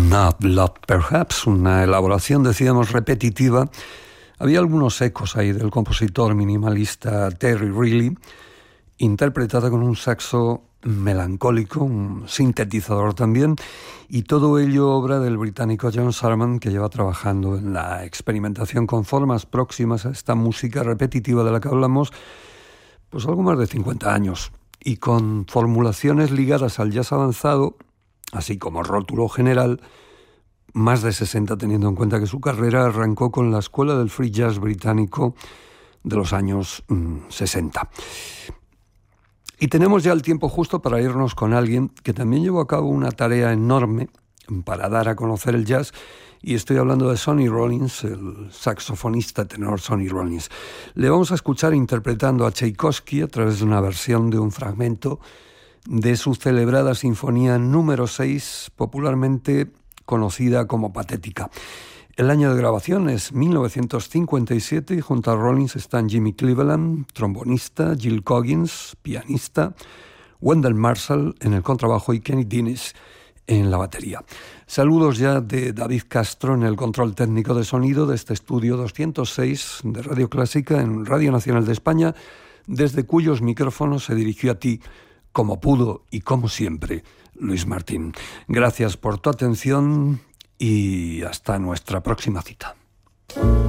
Not Love Perhaps, una elaboración, decíamos, repetitiva. Había algunos ecos ahí del compositor minimalista Terry Riley, interpretada con un saxo melancólico, un sintetizador también, y todo ello obra del británico John Surman, que lleva trabajando en la experimentación con formas próximas a esta música repetitiva de la que hablamos, pues algo más de 50 años, y con formulaciones ligadas al jazz avanzado, así como rótulo general, más de 60, teniendo en cuenta que su carrera arrancó con la escuela del free jazz británico de los años 60. Y tenemos ya el tiempo justo para irnos con alguien que también llevó a cabo una tarea enorme para dar a conocer el jazz, y estoy hablando de Sonny Rollins, el saxofonista tenor Sonny Rollins. Le vamos a escuchar interpretando a Tchaikovsky a través de una versión de un fragmento de su celebrada Sinfonía número 6, popularmente conocida como Patética. El año de grabación es 1957 y junto a Rollins están Jimmy Cleveland, trombonista, Jill Coggins, pianista, Wendell Marshall en el contrabajo y Kenny Dennis en la batería. Saludos ya de David Castro en el control técnico de sonido de este estudio 206 de Radio Clásica en Radio Nacional de España, desde cuyos micrófonos se dirigió a ti, como pudo y como siempre, Luis Martín. Gracias por tu atención y hasta nuestra próxima cita.